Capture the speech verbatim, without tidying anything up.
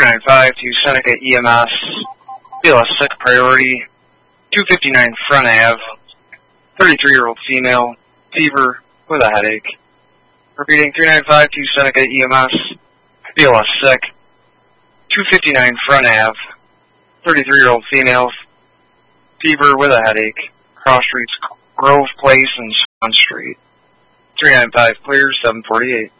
nine five to Seneca E M S. B L S sick priority. two fifty-nine Front Ave. thirty-three-year-old female. Fever with a headache. Repeating, three nine five to Seneca E M S. B L S sick. two fifty-nine Front Ave. thirty-three-year-old female. Fever with a headache. Cross streets Grove Place and Swan Street. three nine five clear, seven forty-eight.